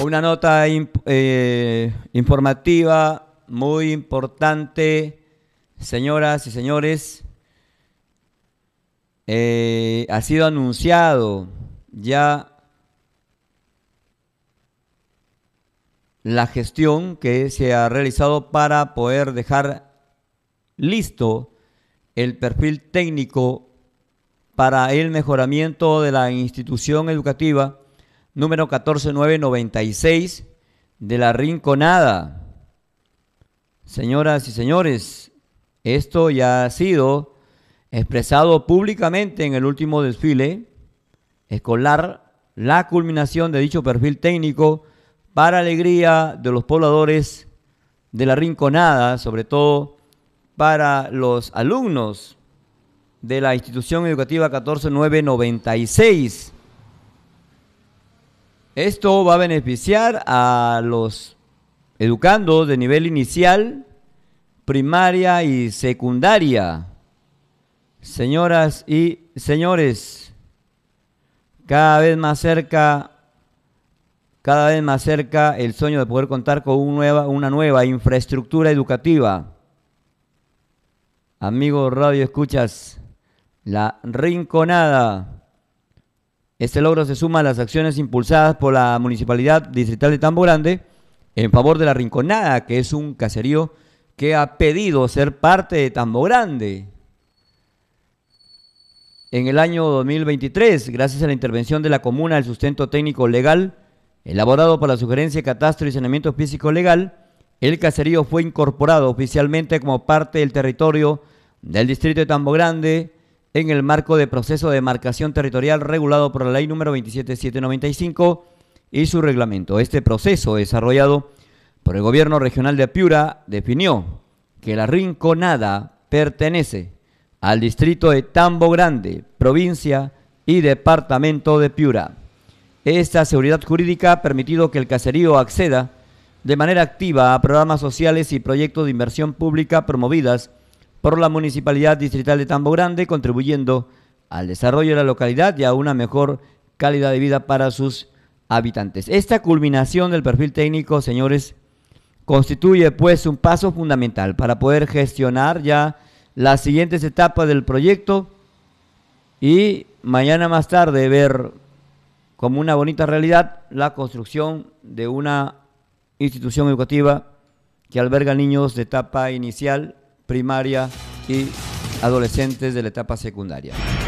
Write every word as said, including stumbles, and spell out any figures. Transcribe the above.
Una nota imp eh, informativa muy importante, señoras y señores. Eh, ha sido anunciado ya la gestión que se ha realizado para poder dejar listo el perfil técnico para el mejoramiento de la institución educativa número catorce mil novecientos noventa y seis de La Rinconada. Señoras y señores, esto ya ha sido expresado públicamente en el último desfile escolar, la culminación de dicho perfil técnico para alegría de los pobladores de La Rinconada, sobre todo para los alumnos de la institución educativa catorce mil novecientos noventa y seis. Esto va a beneficiar a los educandos de nivel inicial, primaria y secundaria. Señoras y señores, cada vez más cerca, cada vez más cerca el sueño de poder contar con un nueva, una nueva infraestructura educativa. Amigos Radio Escuchas, La Rinconada. Este logro se suma a las acciones impulsadas por la Municipalidad Distrital de Tambo Grande en favor de La Rinconada, que es un caserío que ha pedido ser parte de Tambo Grande. En el año dos mil veintitrés, gracias a la intervención de la comuna, el sustento técnico legal, elaborado por la Sugerencia de Catastro y Saneamiento Físico Legal, el caserío fue incorporado oficialmente como parte del territorio del distrito de Tambo Grande, en el marco de proceso de demarcación territorial regulado por la ley número veintisiete mil setecientos noventa y cinco y su reglamento. Este proceso, desarrollado por el gobierno regional de Piura, definió que La Rinconada pertenece al distrito de Tambo Grande, provincia y departamento de Piura. Esta seguridad jurídica ha permitido que el caserío acceda de manera activa a programas sociales y proyectos de inversión pública promovidas por la Municipalidad Distrital de Tambo Grande, contribuyendo al desarrollo de la localidad y a una mejor calidad de vida para sus habitantes. Esta culminación del perfil técnico, señores, constituye pues un paso fundamental para poder gestionar ya las siguientes etapas del proyecto y mañana más tarde ver como una bonita realidad la construcción de una institución educativa que alberga niños de etapa inicial, primaria y adolescentes de la etapa secundaria.